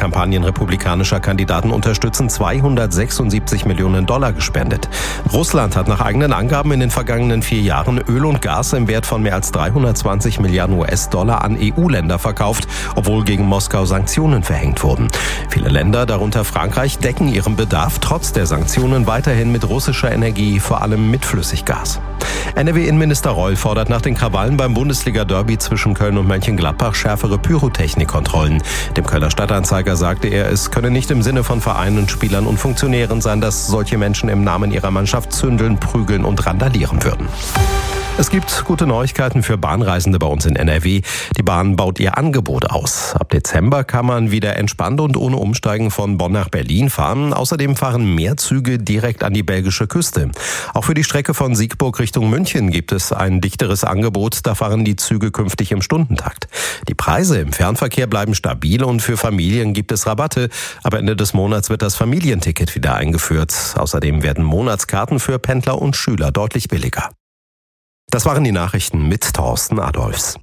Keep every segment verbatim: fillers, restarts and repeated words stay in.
Kampagnen republikanischer Kandidaten unterstützen, zweihundertsechsundsiebzig Millionen Dollar gespendet. Russland hat nach eigenen Angaben in den vergangenen vier Jahren Öl und Gas im Wert von mehr als dreihundertzwanzig Milliarden U S-Dollar an E U-Länder verkauft, obwohl gegen Moskau Sanktionen verhängt wurden. Viele Länder, darunter Frankreich, decken ihren Bedarf trotz der Sanktionen weiterhin mit russischer Energie, vor allem mit Flüssiggas. N R W-Innenminister Reul fordert nach den Krawallen beim Bundesliga-Derby zwischen Köln und Mönchengladbach schärfere Pyrotechnikkontrollen. Dem Kölner Stadtanzeiger sagte er, es könne nicht im Sinne von Vereinen, Spielern und Funktionären sein, dass solche Menschen im Namen ihrer Mannschaft zündeln, prügeln und randalieren würden. Es gibt gute Neuigkeiten für Bahnreisende bei uns in N R W. Die Bahn baut ihr Angebot aus. Ab Dezember kann man wieder entspannt und ohne Umsteigen von Bonn nach Berlin fahren. Außerdem fahren mehr Züge direkt an die belgische Küste. Auch für die Strecke von Siegburg Richtung München gibt es ein dichteres Angebot. Da fahren die Züge künftig im Stundentakt. Die Preise im Fernverkehr bleiben stabil und für Familien gibt es Rabatte. Ab Ende des Monats wird das Familienticket wieder eingeführt. Außerdem werden Monatskarten für Pendler und Schüler deutlich billiger. Das waren die Nachrichten mit Thorsten Adolfs.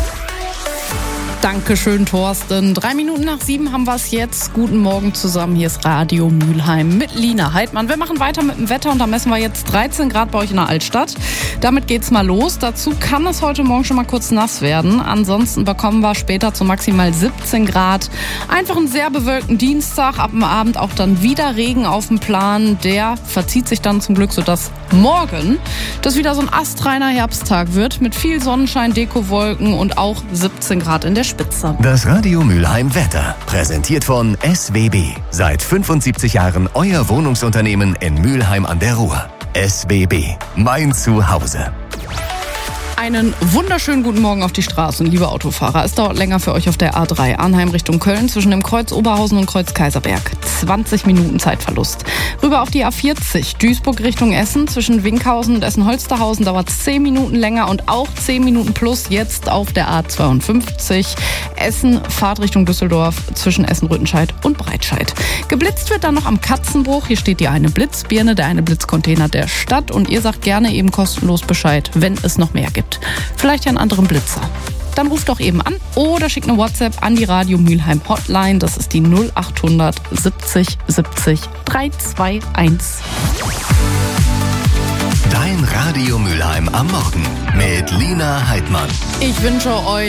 Dankeschön, Thorsten. Drei Minuten nach sieben haben wir es jetzt. Guten Morgen zusammen. Hier ist Radio Mülheim mit Lina Heidmann. Wir machen weiter mit dem Wetter und da messen wir jetzt dreizehn Grad bei euch in der Altstadt. Damit geht's mal los. Dazu kann es heute Morgen schon mal kurz nass werden. Ansonsten bekommen wir später zu maximal siebzehn Grad. Einfach einen sehr bewölkten Dienstag. Ab dem Abend auch dann wieder Regen auf dem Plan. Der verzieht sich dann zum Glück, sodass morgen das wieder so ein astreiner Herbsttag wird mit viel Sonnenschein, Dekowolken und auch siebzehn Grad in der Spitze. Das Radio Mülheim Wetter, präsentiert von S W B. Seit fünfundsiebzig Jahren euer Wohnungsunternehmen in Mülheim an der Ruhr. S W B, mein Zuhause. Einen wunderschönen guten Morgen auf die Straßen, liebe Autofahrer. Es dauert länger für euch auf der A drei Arnheim Richtung Köln zwischen dem Kreuz Oberhausen und Kreuz Kaiserberg. zwanzig Minuten Zeitverlust. Rüber auf die A vierzig Duisburg Richtung Essen zwischen Winkhausen und Essen-Holsterhausen dauert es zehn Minuten länger und auch zehn Minuten plus jetzt auf der A zweiundfünfzig Essen Fahrt Richtung Düsseldorf zwischen Essen-Rüttenscheid und Breitscheid. Geblitzt wird dann noch am Katzenbruch. Hier steht die eine Blitzbirne, der eine Blitzcontainer der Stadt und ihr sagt gerne eben kostenlos Bescheid, wenn es noch mehr gibt. Vielleicht ja einen anderen Blitzer. Dann ruft doch eben an oder schickt eine WhatsApp an die Radio Mülheim Hotline. Das ist die null acht hundert siebzig siebzig drei zwei eins. Dein Radio Mülheim am Morgen mit Lina Heidmann. Ich wünsche euch